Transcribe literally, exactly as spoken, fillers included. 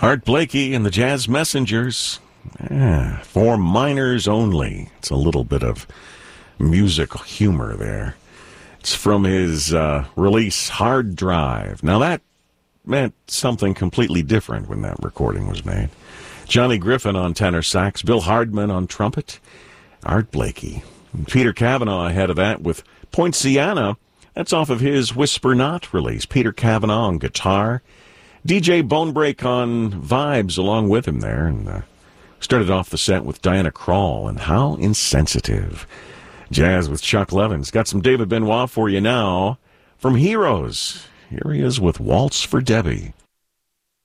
Art Blakey and the Jazz Messengers. Yeah, for minors only. It's a little bit of musical humor there. It's from his uh, release, Hard Drive. Now, that meant something completely different when that recording was made. Johnny Griffin on tenor sax, Bill Hardman on trumpet, Art Blakey. And Peter Cavanaugh ahead of that with Poinciana. That's off of his Whisper Not release. Peter Cavanaugh on guitar. D J Bonebreak on vibes along with him there. And uh, started off the set with Diana Krall and How Insensitive. Jazz with Chuck Levins. Got some David Benoit for you now from Heroes. Here he is with Waltz for Debbie.